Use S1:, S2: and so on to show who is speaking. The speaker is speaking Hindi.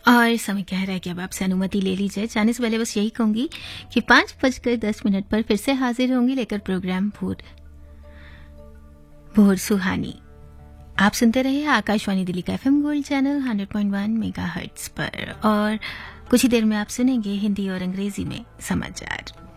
S1: और समय कह रहा है कि अब आपसे अनुमति ले ली जाए। जाने से पहले बस यही कहूंगी कि 5:10 पर फिर से हाजिर होंगी लेकर प्रोग्राम भोर सुहानी। आप सुनते रहिए आकाशवाणी दिल्ली का FM गोल्ड चैनल 100.1 मेगाहर्ट्ज पर, और कुछ ही देर में आप सुनेंगे हिंदी और अंग्रेजी में समाचार।